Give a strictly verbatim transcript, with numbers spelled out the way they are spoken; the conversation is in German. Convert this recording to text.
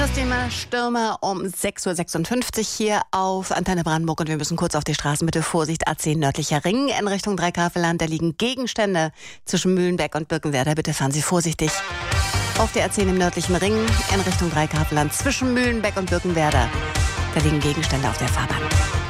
Das Thema Stürmer um sechs Uhr sechsundfünfzig hier auf Antenne Brandenburg und wir müssen kurz auf die Straßenmitte. Vorsicht, A zehn nördlicher Ring in Richtung Dreikaveland. Da liegen Gegenstände zwischen Mühlenbeck und Birkenwerder. Bitte fahren Sie vorsichtig. Auf der A zehn im nördlichen Ring in Richtung Dreikaveland zwischen Mühlenbeck und Birkenwerder. Da liegen Gegenstände auf der Fahrbahn.